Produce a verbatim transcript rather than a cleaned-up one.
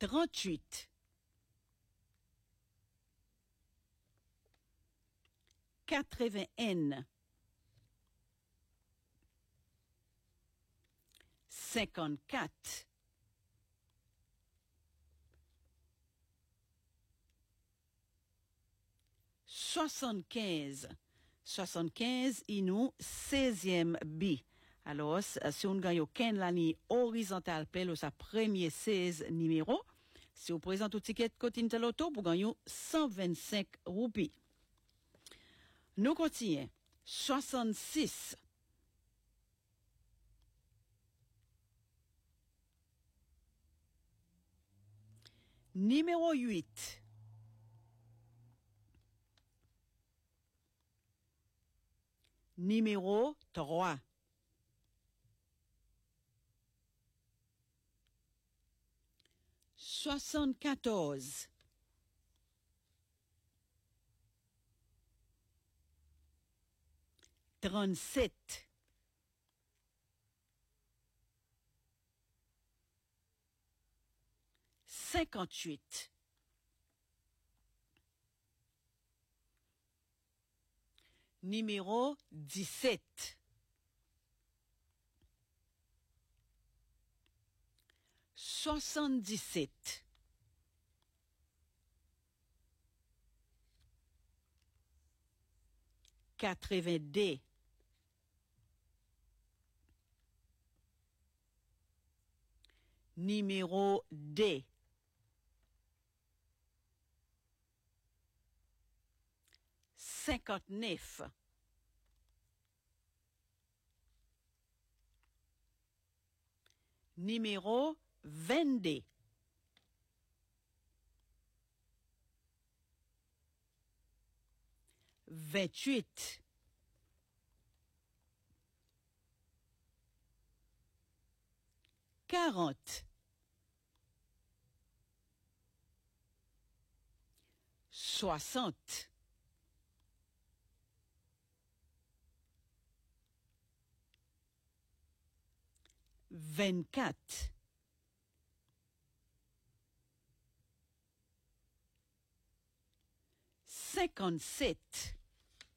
trente-huit, quatre-vingt-un, cinquante-quatre, soixante-quinze, soixante-quinze, il nous seizième bi. Alors, si on gagne aucun la ligne horizontale, pelle sa premier seize numéro, si on présente au ticket côté Loto, pour gagner cent vingt-cinq roupies. Nous continuons. soixante-six. Numéro huit. Numéro trois. Soixante-quatorze. Trente-sept. Cinquante-huit. Numéro dix-sept. Soixante-dix-sept. Quatre-vingt-deux. Numéro deux. Cinquante-neuf. Numéro vingt-deux. Vingt-huit. Quarante. Soixante. Vingt-quatre. Cinquante-sept.